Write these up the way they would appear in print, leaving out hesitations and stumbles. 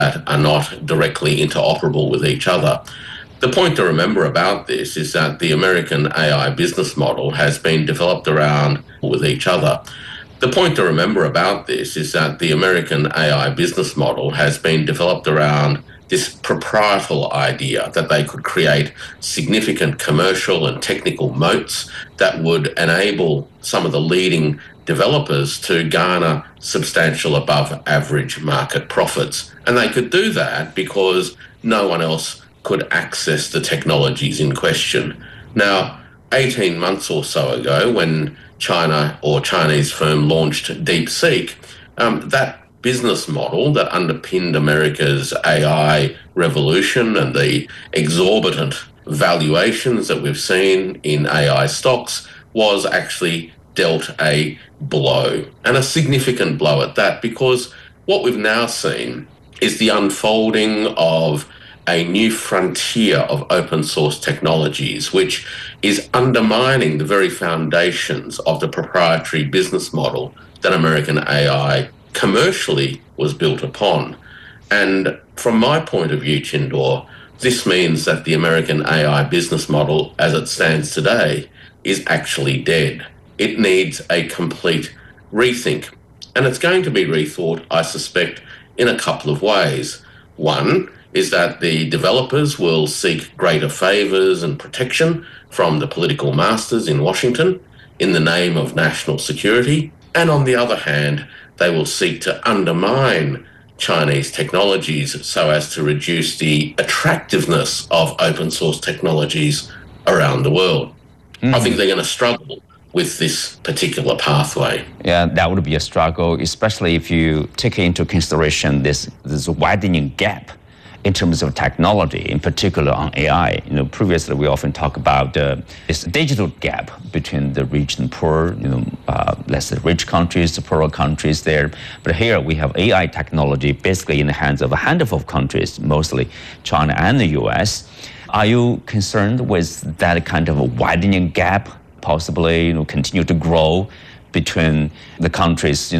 that are not directly interoperable with each other. The point to remember about this is that the American AI business model has been developed around with each other. The point to remember about this is that the American AI business model has been developed around this proprietorial idea that they could create significant commercial and technical moats that would enable some of the leading developers to garner substantial above average market profits. And they could do that because no one else could access the technologies in question. Now, 18 months or so ago, when China or Chinese firm launched DeepSeek, that business model that underpinned America's AI revolution and the exorbitant valuations that we've seen in AI stocks was actually dealt a blow, and a significant blow at that, because what we've now seen is the unfolding of a new frontier of open source technologies, which is undermining the very foundations of the proprietary business model that American AI commercially was built upon. And from my point of view, Chindor, this means that the American AI business model as it stands today is actually dead. It needs a complete rethink. And it's going to be rethought, I suspect, in a couple of ways. One is that the developers will seek greater favours and protection from the political masters in Washington in the name of national security. And on the other hand, they will seek to undermine Chinese technologies so as to reduce the attractiveness of open source technologies around the world. I think they're going to struggle with this particular pathway. Yeah, that would be a struggle, especially if you take into consideration this widening gap in terms of technology, in particular on AI. Previously we often talk about this digital gap between the rich and poor, let's say rich countries, the poorer countries there. But here we have AI technology basically in the hands of a handful of countries, mostly China and the US. Are you concerned with that kind of a widening gap, possibly continue to grow between the countries,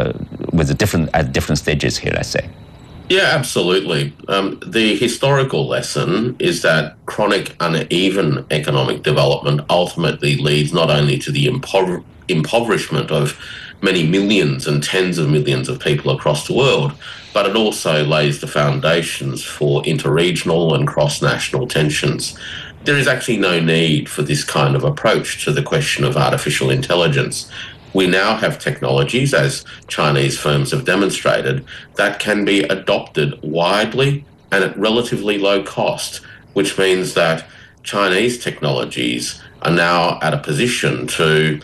with at different stages here, let's say? Yeah, absolutely. The historical lesson is that chronic uneven economic development ultimately leads not only to the impoverishment of many millions and tens of millions of people across the world, but it also lays the foundations for interregional and cross-national tensions. There is actually no need for this kind of approach to the question of artificial intelligence. We now have technologies, as Chinese firms have demonstrated, that can be adopted widely and at relatively low cost, which means that Chinese technologies are now at a position to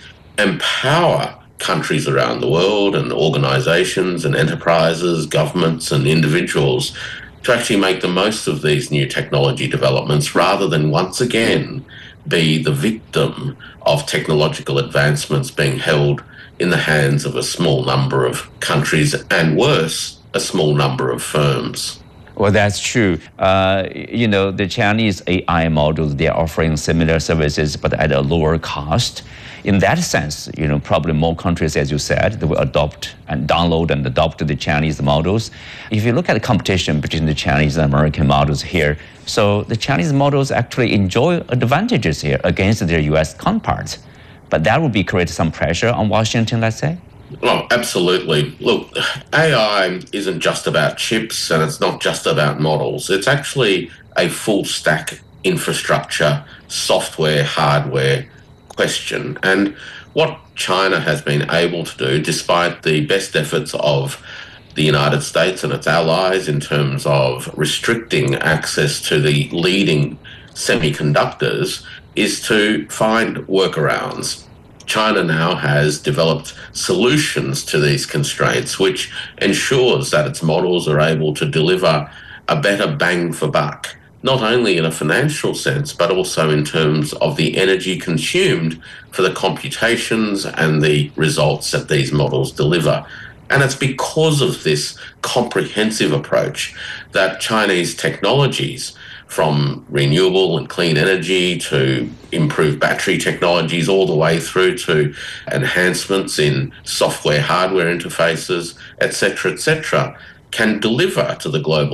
empower countries around the world and organisations and enterprises, governments and individuals to actually make the most of these new technology developments rather than once again be the victim of technological advancements being held in the hands of a small number of countries and, worse, a small number of firms. Well, that's true. The Chinese AI models, they're offering similar services but at a lower cost. In that sense, probably more countries, as you said, they will adopt and download and adopt the Chinese models. If you look at the competition between the Chinese and American models here, so the Chinese models actually enjoy advantages here against their US counterparts. But that would be create some pressure on Washington, let's say? Well, absolutely. Look, AI isn't just about chips and it's not just about models. It's actually a full stack infrastructure, software, hardware question. And what China has been able to do, despite the best efforts of the United States and its allies in terms of restricting access to the leading semiconductors, is to find workarounds. China now has developed solutions to these constraints, which ensures that its models are able to deliver a better bang for buck, not only in a financial sense, but also in terms of the energy consumed for the computations and the results that these models deliver. And it's because of this comprehensive approach that Chinese technologies, from renewable and clean energy to improved battery technologies, all the way through to enhancements in software, hardware interfaces, etc., can deliver to the global